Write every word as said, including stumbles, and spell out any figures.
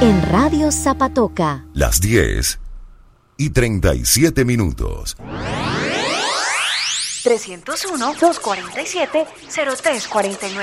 en Radio Zapatoca. Las diez y treinta y siete minutos. tres cero uno, dos cuatro siete, cero tres cuatro nueve.